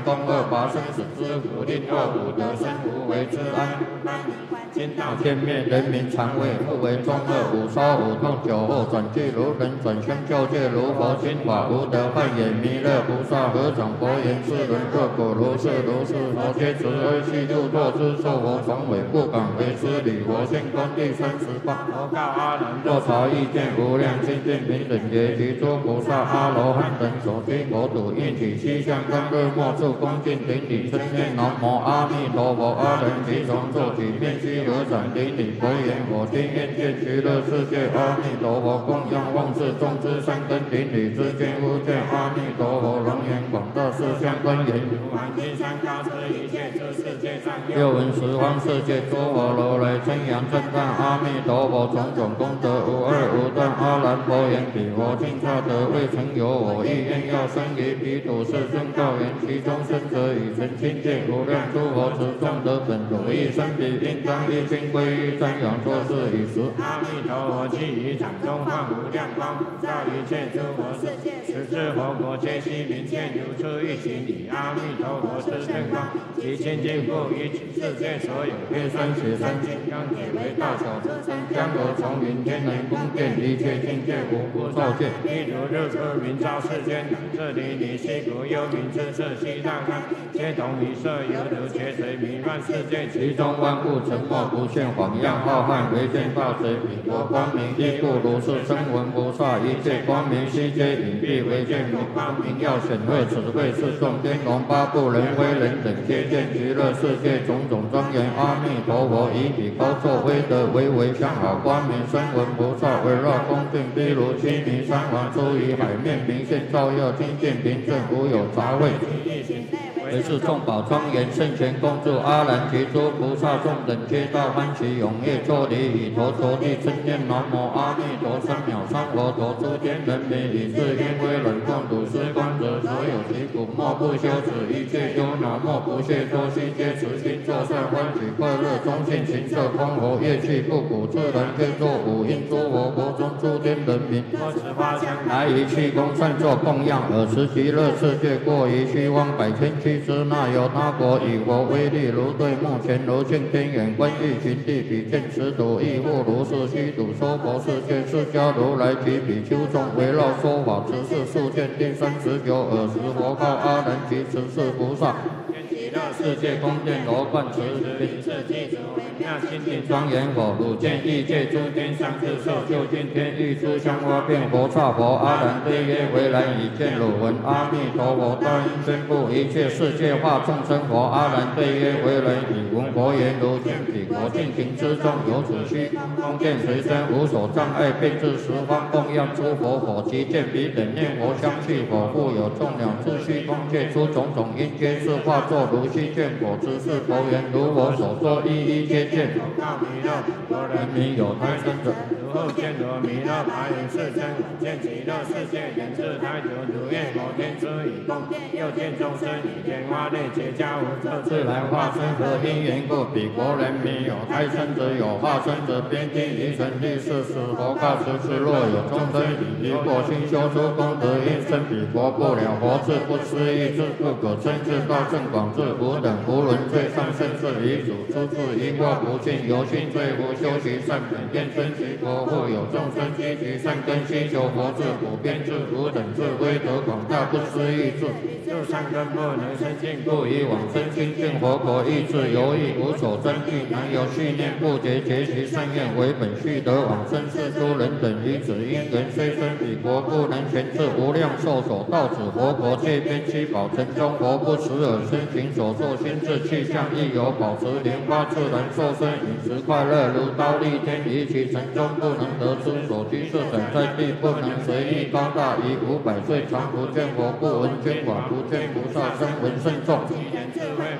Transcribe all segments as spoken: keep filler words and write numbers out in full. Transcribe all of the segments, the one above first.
供二八生死之福，令二五得生无为之安。今道见灭人民常为复为中二五烧五痛九后转俱如人转生救界如佛心法无德幻也弥勒菩萨合掌佛言世人若果如是如是佛皆慈悲悉度作之受佛从尾不敢为之礼佛性功第三十八。佛告阿难：若察意见无量清净平等觉及诸菩萨阿罗汉等所居国土应体西向甘热莫处恭敬顶礼称念南无阿弥陀佛。阿人即从坐起面须合掌顶礼佛言：我今愿见极乐世界阿弥陀佛供养望世众之三根顶礼之间，无见阿弥陀佛龙颜广大四相观言：如含金山高之一切之世界上，又闻十方世界诸佛如来称扬称赞阿弥陀佛种种功德无二无断。阿难佛言：彼佛尽刹得未曾有我意愿要生于彼土世尊告言：其中生者以成清界无量诸佛持众德本如意生彼应当一心归于瞻仰作是以时，阿弥陀佛既于掌中放无量光，普照一切诸佛世界，十智佛国皆悉明见，如出一行礼阿弥陀佛之正光，其清净故于此世界所有月山雪山金刚铁为大小车山江河重云天人宫殿一切境界无不照见，譬如日出明照世间，这里你西国幽冥之色悉大开，皆同一色犹如劫水弥漫世界，其中万物沉默不现，晃漾浩瀚唯见大水，彼国光明亦故如是声闻菩萨一切光明悉皆隐蔽，唯见明光明耀显赫，此谓是众天龙八部人威人等皆见极乐世界种种庄严。阿弥陀佛以彼高坐威德为为相好光明声闻菩萨围绕恭敬譬如须弥山王出于海面明现照耀清净平正无有杂秽，为是众宝庄严圣贤恭祝阿难及诸菩萨众等皆大欢喜踊跃作礼以头着地称念南无阿弥陀三藐三佛陀诸天人民以至因为冷共睹施观者所有其苦莫不修止一切忧恼莫不懈多悉皆慈心作善欢喜快乐中性行色光和乐器不苦自然皆作五音诸佛国中诸天人民多持花香来于气功善作供养尔时极乐世界过于虚妄百千七之那有他国以佛威力如对目前如镜天眼观欲寻地比见持土亦复如是虚土说佛世界释迦如来及比丘众围绕说法持是数见第三十九尔时佛告阿难及持世菩萨：极乐世界宫殿罗贯持名次记主妙心地庄严佛，汝见异界诸天相自受就近天欲诸香花变佛刹佛。阿难对曰：为然已见汝闻阿弥陀佛大音宣布一切世界化众生佛。阿难对曰：为然已闻佛言，如见彼国尽情之中有此虚空见随身无所障碍，便至十方供养诸佛佛，即见彼等念佛香气佛，复有众鸟自虚空界出种种因皆是化作如虚见佛之是佛言，如我所说一一皆见。告弥勒佛人民有胎生者，如后见罗弥勒白云世尊，见极乐世界人自胎久，如愿摩天之以供殿，又见众生以天花内结跏无色自来化身，何因缘故？彼国人民有胎生者，有化身者，边听于神力是使佛告此事：若有众生以离过心修出功德，应生彼国不了佛智，不思议智，不可称智道正广智，无等无伦最上甚至于主出自因果不尽，由心罪无修习善本，愿生其国。或有众生积极善根，希求佛智，普遍智，无等智，威德广大，不思议智。就善根不能生尽，故以往生清净佛国意志犹豫无所争议，难有续念不竭，结其善愿为本续得往生是诸人等于子因人虽生彼国，不能全至无量寿所到此佛国，界边七宝城中佛不持耳身行所作心智气象，亦有保持莲花自然受身饮食快乐，如刀立天于其城中不能得知所居是等在地，不能随意高大，以五百岁常不见佛，不闻经法，不见菩萨声闻圣众，其人智慧不明智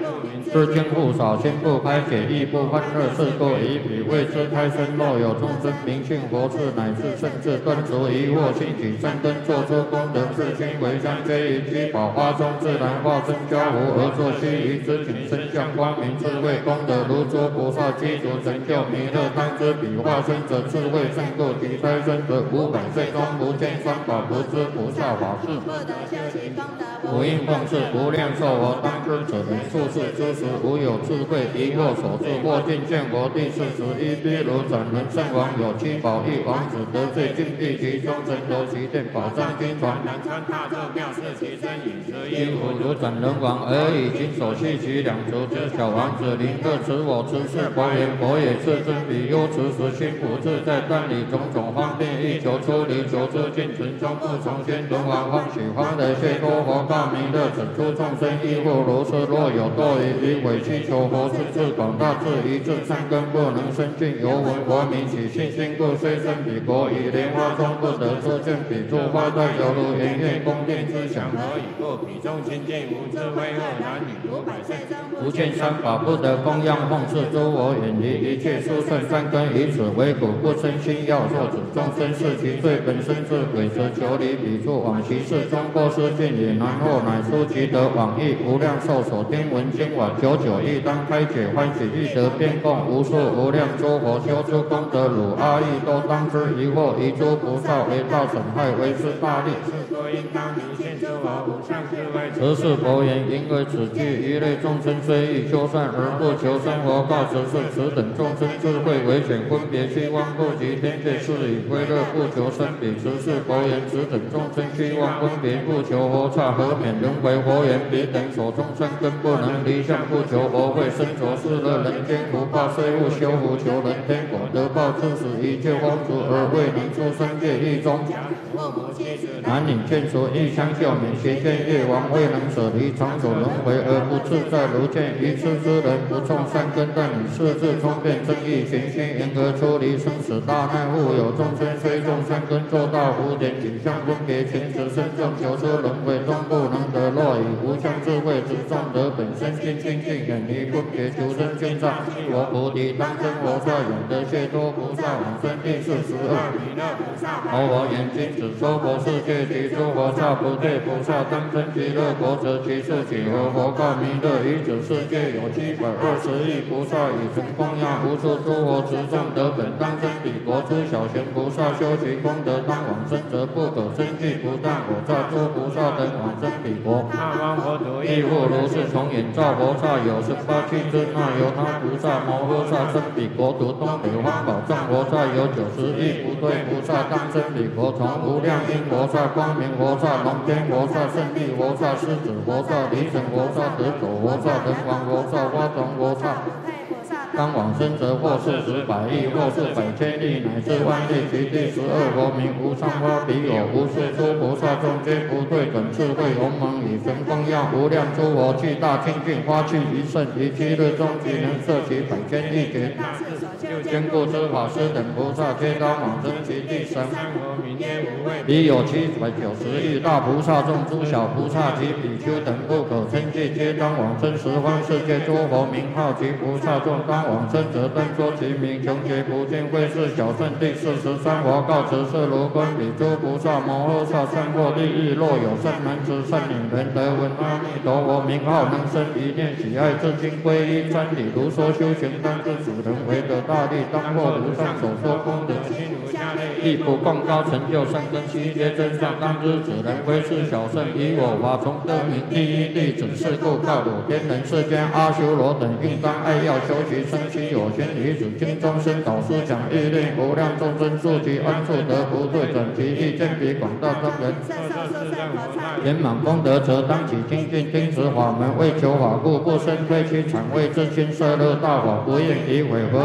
世间不少，心不开解，亦不欢乐，是故以彼为之开生。若有众生明信佛智，乃至甚至断除疑惑，兴起善根，做出功德，至今为香皆以居宝花中，自然化身交湖而作须臾之景，身相光明，智慧功德如诸菩萨积足成就弥勒。当知彼化身者智慧胜故，其胎生者五百岁中不见三宝，不知菩萨法事，不应奉事，无量寿佛。当知此人处世之时，无有智慧疑惑所致，或尽见佛第四十一譬如斩人圣王有七宝一王子得罪禁闭其中，神头其殿宝藏经传，南川大众妙事其身饮食衣服如斩人王而已，经手系其两足之小王子临客持我持是佛言，佛也自尊彼忧持时心不自在，但以种种方便欲求出离，求之尽存中不从先轮王欢喜欢的谢多佛告弥勒，整出众生亦复如是，若有多疑于委屈求佛之智广大智一智善根不能生尽，犹闻佛名起信心故，虽生彼国以莲花中不得出见，彼诸花带犹如圆月宫殿之祥何以故？彼中清净无智慧恶男女五百岁中不见三宝，不得供养奉事诸佛，远离一切殊胜善根，以此为苦不生心要受此众生是其罪本身之鬼，则求离彼处往其事中过失尽也，然后乃出其德往诣无量寿所听闻经晚久久亦当开解欢喜欲得遍供无数无量诸佛修诸功德，汝阿逸都当知疑惑，以诸菩萨为大损害，为是大利，是故应当明现诸佛无上智慧。此是佛言，因为此句一类众生虽欲修善而不求生活，告此是此等众生智慧为显分别虚妄不及天界，是以归乐不求生彼。此是佛言，此等众生虚妄分别不求佛刹，何免轮回？佛言，彼等所种善根不能离相，不求佛慧，身着世乐人间福报，虽勿修福求人天果得报，致使一切荒除而未能出生界狱中。男女眷属欲相救免，邪见业王未能舍离长久轮回而不自在，如见愚痴之人不种善根，但以世智聪辩正义行心，因而出离生死大难。复有众生虽种善根，做到福典，景象分别前持身众求出轮回中不能得，若以无相智慧执众德本身心清净，远离分别求生见障，我菩提当生佛刹，永得解脱菩萨往生第四十二弥勒菩萨。佛我眼睛只说佛世界及诸佛刹不对菩萨当生极乐国，则其数几何？佛告弥勒，于此世界有七百二十亿菩萨，以成供养无数诸佛持众德本当生彼国。诸小贤菩萨修其功德当往生，则不可生计，不但我刹诸菩萨等往生彼国。那方佛土亦复如是，从眼照佛刹有十八七尊，那由他菩萨摩诃萨生彼国土。东北方宝藏佛刹有九十亿不对菩萨当生彼国，从无量音佛刹、光明佛刹、龙天佛刹、胜利佛刹、狮子佛刹、离神佛刹、得走佛刹、人王佛刹、花丛佛刹。当往生者或是十百亿，或是百千亿，乃至万亿。其第十二佛名无上花彼有无数诸菩萨众皆不对等智慧鸿蒙，以神供养无量诸佛，具大清净花趣一甚，于七日中即能摄其百千亿劫。坚固之法师等菩萨皆当往生其第三佛名皆无畏。彼有七百九十亿大菩萨众，诸小菩萨及比丘等不可称计，皆当往生十方世界诸佛名号及菩萨众当往生者，但说其名，穷劫不尽，会是小圣第四十三佛告辞是如观彼诸菩萨摩诃萨善获利益，若有善男子善女人得闻阿弥陀佛名号，能生一念喜爱，至今皈依瞻礼，如说修行，当知此人为得大利，当获如上所说功德心如下类，亦不共高成就善根悉皆真相，当知此人为是小圣，以我法从得名第一弟子，是故告汝天人世间阿修罗等应当爱要修习生其有心，于此经中生导师讲欲令无量众生速其安处得不退转，其意见彼广大庄严，圆满功德者当起精进听持法门，为求法故不生推其产为至亲摄乐大法，不应诋毁，何以故？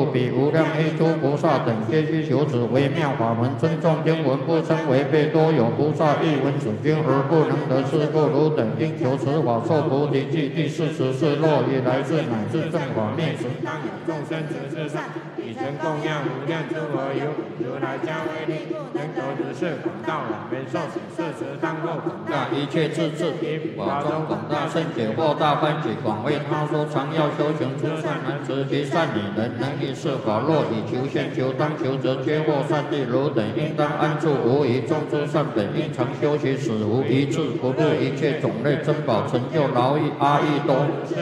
度比无量一诸菩萨等皆须求此微妙法门，尊重经文不称违背，多有菩萨亦闻此经而不能得是故，汝等应求此法受菩提记。第四十四，若以来世乃至正法灭时，当有众生持世上，以成供养无量诸佛有如来加威力，能得如是广大往圆寿喜事时，当获广大一切智智，以法中广大圣解惑大欢喜，广为他说常要修行诸善男子及善女人，能以是法，若以求现求当求则皆获善地。汝等应当安住无疑，众诸善本应常修习，使无一智不入一切种类珍宝，成就劳役阿逸多。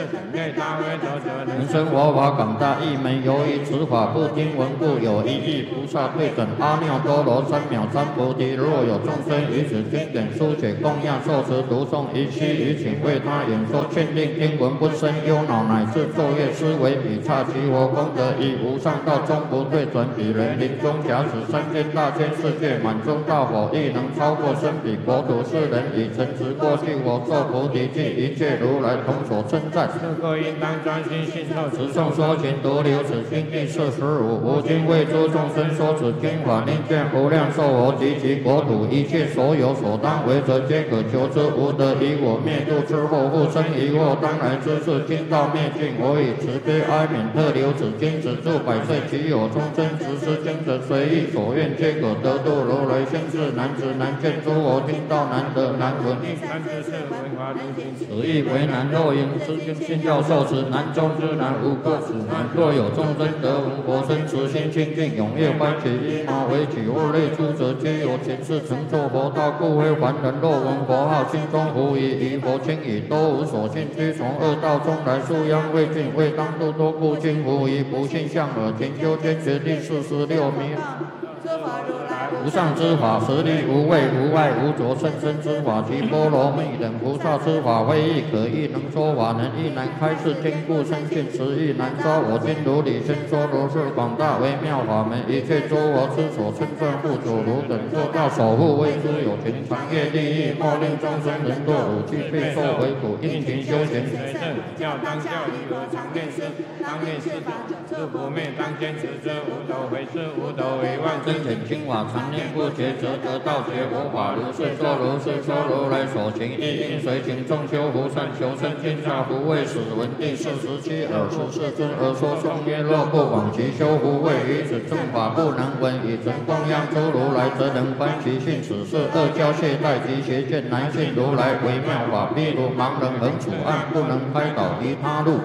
人生佛法广大义门，由于此法不听闻故，有一亿菩萨对准阿耨多罗三藐三菩提。若有众生于此经典书写供养受持读诵，一须于请为他演说劝令，听闻不生忧恼，乃至昼夜思维比刹其佛功德，以无上道终不退转。彼人临终假使三千大千世界满中大火，亦能超过身彼国土。世人以诚实过去我受菩提记，一切如来同所称赞。是故应当专心信受持诵说勤读留此经第四十五。吾今为诸众生说此经法，令见无量寿佛及其国土一切所有所当为者，皆可求之。无得以我灭度之后，复生疑惑，当来之事，经道灭尽。我以慈悲哀悯特留此经，止住百岁。其有众生执是经者，随意所愿，皆可得度。如来先世男子难见诸佛听道难得难闻，三知是文华如经，此亦为难。若应此经信教受持，难中之难，无过此难。若有众生得闻佛身，慈心清净，踊跃欢喜，依毛为取物类诸者，皆有前世成就佛道，故非凡人。若闻佛号，心中无疑，于佛轻已，都无所信，须从恶道中来，素殃未尽，未当度多故今无疑，不信向耳。勤修坚决第四十六名。无上之法，实力无畏无碍无着，甚深之法，及波罗蜜等菩萨之法，非亦可亦能说法，能亦难开示，坚固深信，实亦难招。我今如理先说如是广大微妙法门，一切诸佛之所称赞护主，汝等做到守护，为诸有情长业利益，莫令众生人堕五趣备受为苦，应勤修行。随正教当教义，我常念师，当念师法，是不灭，当坚持之。无斗回师，无斗为万真显清法，常念不绝，则得道觉佛法。如是说，如是说，如来所行，亦应随行。众修福善，求生天下，不畏死。闻第四十七尔时世尊而说颂曰：若不往其修福慧，于此正法不能闻，以成供养诸如来，则能观其性。此是恶教懈怠及邪见难信如来微妙法，譬如盲人横楚岸，不能开导于他路。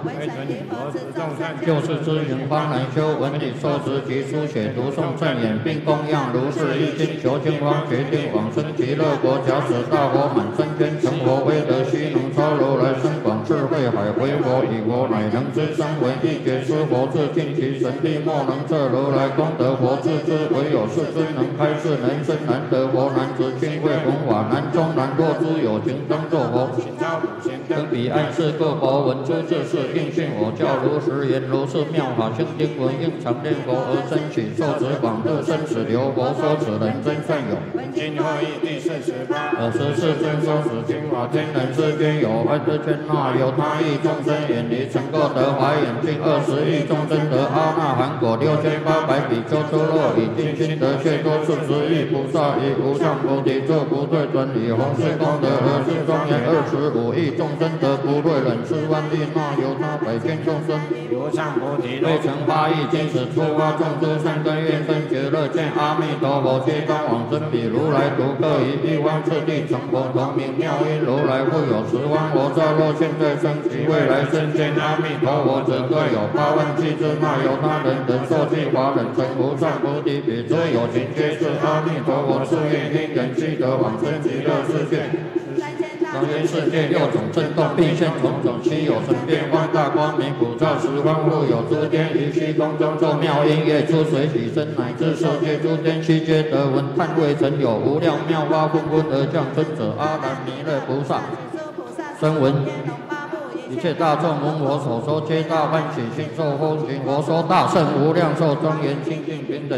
就是知行方能修，闻理受持及书写读诵正言，并供养如是一经，求经方决定往生极乐国。假使大佛满三千成佛，威德须能超如来深广智慧海，回佛以佛乃能知三闻一觉知佛智，尽其神力莫能测如来功德佛智之。唯有世尊能开示，人生难得佛，难知清慧弘法，难中难。若诸有情当作佛，登彼岸世各佛闻诸智事，应信我教如实言。如是妙法清经文，应常念佛而生起，受持广度生死流。佛说此人真善有。今后义第四十八。尔时世尊说此经法，天人世间有万之千那，有他亿众生远离成垢得华眼净，二十亿众生得阿那含果，六千八百比丘出落以定心得解脱，四十亿菩萨以无上菩提作不退转，以弘誓功德而是庄严。二十五亿众生得不退忍，四万亿那由他百千众生无上菩提未成八亿，今使出发众诸善根愿生极乐，见阿弥陀佛，皆当往生彼如来独各以一方次第成佛，同名妙音如来。复有十方佛刹，若现在生及未来生见阿弥陀佛者，各有八万七之那由他人等受记法忍成无上菩提，彼诸有情皆是阿弥陀佛誓愿因缘悉得往生极乐世界。当今世界六种震动，并现种种稀有神变放大光明，普照十方。复有诸天于虚空中作妙音乐，出水起身，乃至世界诸天悉皆得闻。叹未曾有无量妙法纷纷而降生者，阿难弥勒菩萨声闻一切大众闻我所说，皆大欢喜，信受奉行。佛说大圣无量寿庄严清净平等